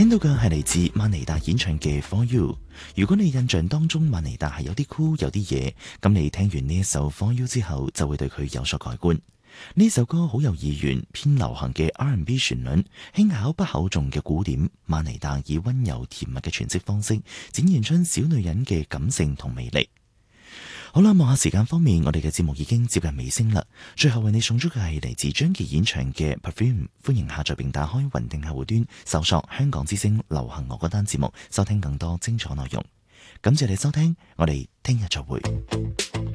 聽到嘅係嚟自馬尼達演唱嘅 For You。如果你印象當中馬尼達係有啲酷有啲嘢，咁你聽完呢一首 For You 之後，就會對佢有所改觀。呢首歌好有意願，偏流行嘅 R&B 旋律，輕巧不厚重嘅鼓點，馬尼達以溫柔甜蜜嘅詮釋方式，展現出小女人嘅感性同魅力。好啦，望下時間方面，我哋嘅節目已經接近尾聲啦。最後為你送出嘅係嚟自張傑演唱嘅 Perfume， 歡迎下載並打開雲聽客戶端，搜索香港之聲流行樂嗰單節目，收聽更多精彩內容。感謝你收聽，我哋聽日再會。